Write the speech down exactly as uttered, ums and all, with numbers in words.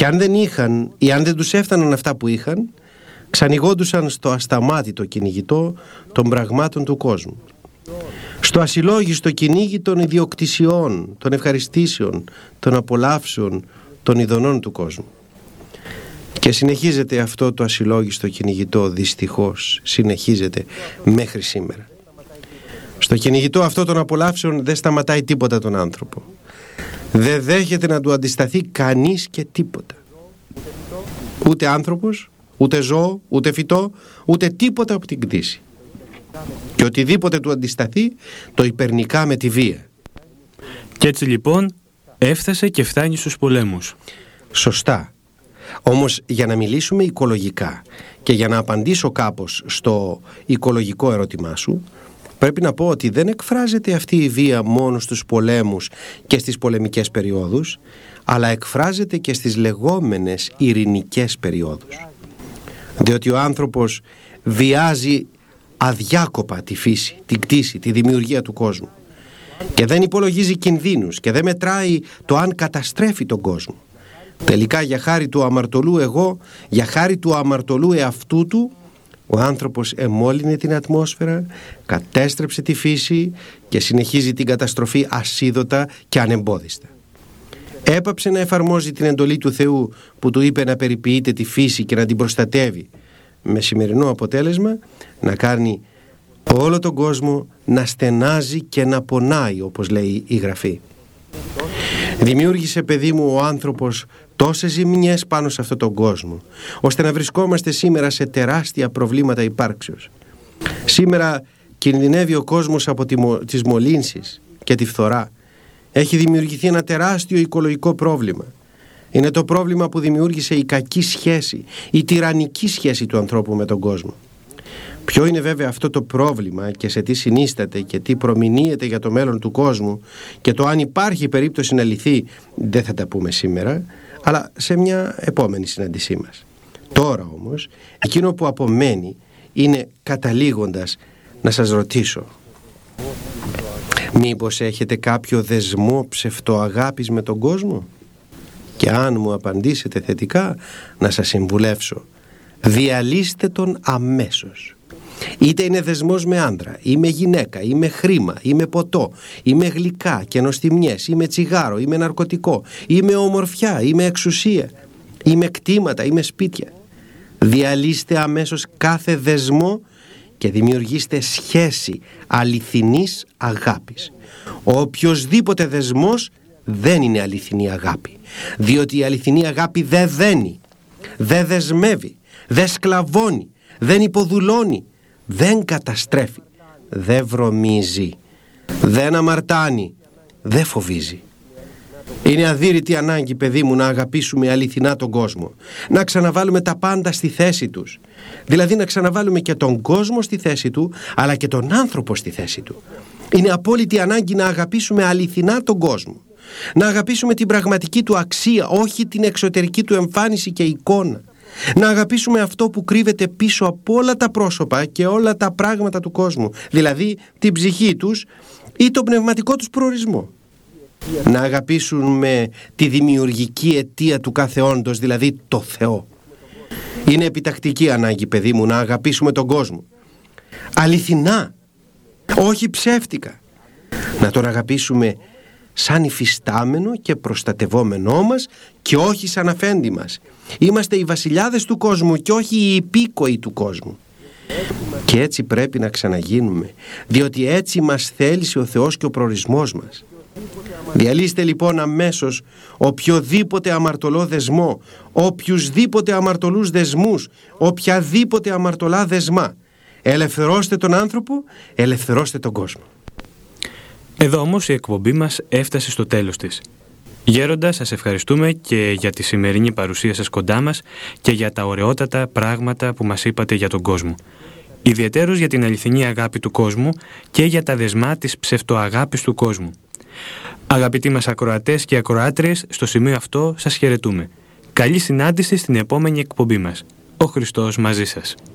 Και αν δεν είχαν ή αν δεν τους έφταναν αυτά που είχαν, ξανηγόντουσαν στο ασταμάτητο κυνηγητό των πραγμάτων του κόσμου, στο ασυλλόγιστο κυνήγι των ιδιοκτησιών, των ευχαριστήσεων, των απολαύσεων, των ειδονών του κόσμου. Και συνεχίζεται αυτό το ασυλλόγιστο κυνηγητό, δυστυχώς συνεχίζεται μέχρι σήμερα. Στο κυνηγητό αυτό των απολαύσεων δεν σταματάει τίποτα τον άνθρωπο. Δεν δέχεται να του αντισταθεί κανείς και τίποτα. Ούτε άνθρωπος, ούτε ζώο, ούτε φυτό, ούτε τίποτα από την κτήση. Και οτιδήποτε του αντισταθεί το υπερνικά με τη βία. Κι έτσι λοιπόν έφτασε και φτάνει στους πολέμους. Σωστά. Όμως για να μιλήσουμε οικολογικά και για να απαντήσω κάπως στο οικολογικό ερώτημά σου, πρέπει να πω ότι δεν εκφράζεται αυτή η βία μόνο στους πολέμους και στις πολεμικές περιόδους, αλλά εκφράζεται και στις λεγόμενες ειρηνικές περιόδους. Διότι ο άνθρωπος βιάζει αδιάκοπα τη φύση, την κτήση, τη δημιουργία του κόσμου και δεν υπολογίζει κινδύνους και δεν μετράει το αν καταστρέφει τον κόσμο. Τελικά για χάρη του αμαρτωλού εγώ, για χάρη του αμαρτωλού εαυτού του, ο άνθρωπος εμόλυνε την ατμόσφαιρα, κατέστρεψε τη φύση και συνεχίζει την καταστροφή ασίδωτα και ανεμπόδιστα. Έπαψε να εφαρμόζει την εντολή του Θεού που του είπε να περιποιείται τη φύση και να την προστατεύει, με σημερινό αποτέλεσμα να κάνει όλο τον κόσμο να στενάζει και να πονάει, όπως λέει η Γραφή. Δημιούργησε, παιδί μου, ο άνθρωπος τόσες ζημιές πάνω σε αυτόν τον κόσμο, ώστε να βρισκόμαστε σήμερα σε τεράστια προβλήματα υπάρξεως. Σήμερα κινδυνεύει ο κόσμος από τη, τις μολύνσεις και τη φθορά. Έχει δημιουργηθεί ένα τεράστιο οικολογικό πρόβλημα. Είναι το πρόβλημα που δημιούργησε η κακή σχέση, η τυραννική σχέση του ανθρώπου με τον κόσμο. Ποιο είναι βέβαια αυτό το πρόβλημα και σε τι συνίσταται και τι προμηνύεται για το μέλλον του κόσμου και το αν υπάρχει περίπτωση να λυθεί, δεν θα τα πούμε σήμερα, αλλά σε μια επόμενη συνάντησή μας. Τώρα όμως, εκείνο που απομένει είναι, καταλήγοντας, να σας ρωτήσω: μήπως έχετε κάποιο δεσμό ψευτοαγάπης με τον κόσμο? Και αν μου απαντήσετε θετικά, να σας συμβουλεύσω: διαλύστε τον αμέσως. Είτε είναι δεσμός με άντρα ή με γυναίκα ή με χρήμα ή με ποτό ή με γλυκά και νοστιμιές ή με τσιγάρο ή με ναρκωτικό ή με ομορφιά ή με εξουσία ή με κτήματα ή με σπίτια. Διαλύστε αμέσως κάθε δεσμό και δημιουργήστε σχέση αληθινής αγάπης. Ο οποιοσδήποτε δεσμός δεν είναι αληθινή αγάπη, διότι η αληθινή αγάπη δεν δένει, δεν δεσμεύει, δεν σκλαβώνει, δεν υποδουλώνει, δεν καταστρέφει, δεν βρωμίζει, δεν αμαρτάνει, δεν φοβίζει. Είναι αδύρυτη ανάγκη, παιδί μου, να αγαπήσουμε αληθινά τον κόσμο, να ξαναβάλουμε τα πάντα στη θέση τους, δηλαδή να ξαναβάλουμε και τον κόσμο στη θέση του, αλλά και τον άνθρωπο στη θέση του. Είναι απόλυτη ανάγκη να αγαπήσουμε αληθινά τον κόσμο, να αγαπήσουμε την πραγματική του αξία, όχι την εξωτερική του εμφάνιση και εικόνα. Να αγαπήσουμε αυτό που κρύβεται πίσω από όλα τα πρόσωπα και όλα τα πράγματα του κόσμου, δηλαδή την ψυχή τους ή τον πνευματικό τους προορισμό. Να αγαπήσουμε τη δημιουργική αιτία του κάθε όντος, δηλαδή το Θεό. Είναι επιτακτική ανάγκη, παιδί μου, να αγαπήσουμε τον κόσμο αληθινά, όχι ψεύτικα. Να τον αγαπήσουμε σαν υφιστάμενο και προστατευόμενό μας και όχι σαν αφέντη μας. Είμαστε οι βασιλιάδες του κόσμου και όχι οι υπήκοοι του κόσμου. Και έτσι πρέπει να ξαναγίνουμε, διότι έτσι μας θέλησε ο Θεός και ο προορισμός μας. Διαλύστε λοιπόν αμέσως οποιοδήποτε αμαρτωλό δεσμό, οποιουσδήποτε αμαρτωλούς δεσμούς, οποιαδήποτε αμαρτωλά δεσμά. Ελευθερώστε τον άνθρωπο, ελευθερώστε τον κόσμο. Εδώ όμως η εκπομπή μας έφτασε στο τέλος της. Γέροντα, σας ευχαριστούμε και για τη σημερινή παρουσία σας κοντά μας και για τα ωραιότατα πράγματα που μας είπατε για τον κόσμο. Ιδιαιτέρως για την αληθινή αγάπη του κόσμου και για τα δεσμά της ψευτοαγάπης του κόσμου. Αγαπητοί μας ακροατές και ακροάτριες, στο σημείο αυτό σας χαιρετούμε. Καλή συνάντηση στην επόμενη εκπομπή μας. Ο Χριστός μαζί σας.